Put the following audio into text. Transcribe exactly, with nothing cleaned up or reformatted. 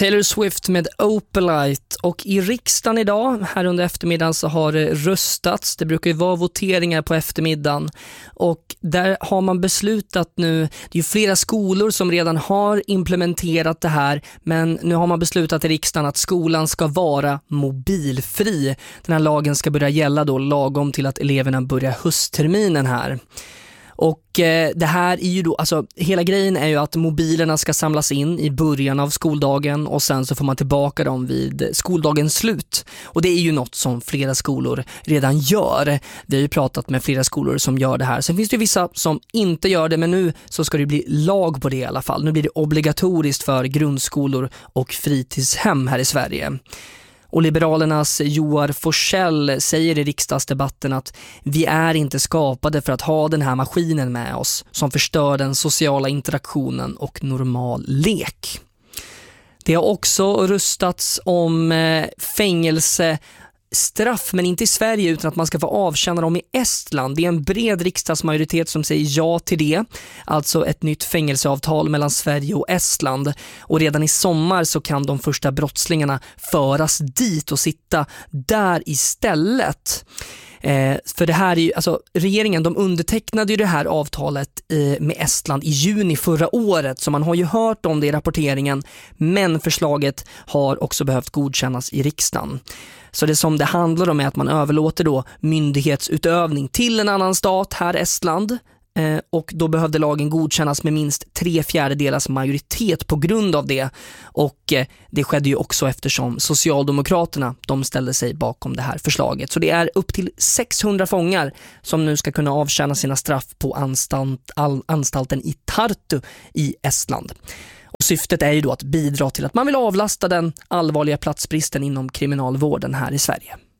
Taylor Swift med Opalite, och i riksdagen idag, här under eftermiddagen, så har det röstats. Det brukar ju vara voteringar på eftermiddagen, och där har man beslutat nu, det är ju flera skolor som redan har implementerat det här, men nu har man beslutat i riksdagen att skolan ska vara mobilfri. Den här lagen ska börja gälla då lagom till att eleverna börjar höstterminen här. Och eh, det här är ju då, alltså hela grejen är ju att mobilerna ska samlas in i början av skoldagen, och sen så får man tillbaka dem vid skoldagens slut. Och det är ju något som flera skolor redan gör. Vi har ju pratat med flera skolor som gör det här. Sen finns det ju vissa som inte gör det, men nu så ska det bli lag på det i alla fall. Nu blir det obligatoriskt för grundskolor och fritidshem här i Sverige. Och Liberalernas Joar Forsell säger i riksdagsdebatten att vi är inte skapade för att ha den här maskinen med oss som förstör den sociala interaktionen och normal lek. Det har också röstats om fängelse straff, men inte i Sverige, utan att man ska få avtjäna dem i Estland. Det är en bred riksdagsmajoritet som säger ja till det. Alltså ett nytt fängelseavtal mellan Sverige och Estland. Och redan i sommar så kan de första brottslingarna föras dit och sitta där istället. Eh, för det här är ju, alltså regeringen, de undertecknade ju det här avtalet eh, med Estland i juni förra året, så man har ju hört om det i rapporteringen, men förslaget har också behövt godkännas i riksdagen. Så det som det handlar om är att man överlåter då myndighetsutövning till en annan stat, här Estland, eh, och då behövde lagen godkännas med minst tre fjärdedelars majoritet på grund av det. Och eh, det skedde ju också eftersom Socialdemokraterna, de ställde sig bakom det här förslaget. Så det är upp till sexhundra fångar som nu ska kunna avtjäna sina straff på anstalt, all, anstalten i Tartu i Estland. Och syftet är ju då att bidra till att man vill avlasta den allvarliga platsbristen inom kriminalvården här i Sverige.